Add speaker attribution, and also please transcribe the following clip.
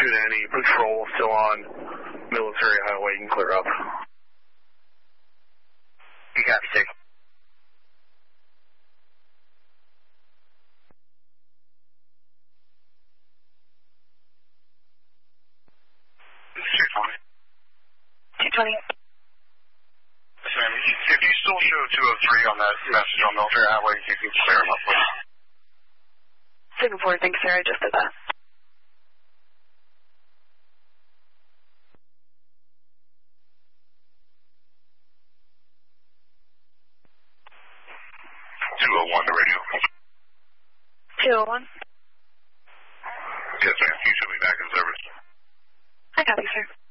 Speaker 1: Should any patrol still on Military Highway can clear up.
Speaker 2: You copy, sir.
Speaker 3: This is 220.
Speaker 4: 220.
Speaker 3: Sam, if you still show 203 on that message on Military Highway, you can clear them up, please.
Speaker 4: Signal 4, thanks, sir. I just did that.
Speaker 3: The radio.
Speaker 4: 201.
Speaker 3: Yes, ma'am. You should be back in service.
Speaker 4: I copy, sir.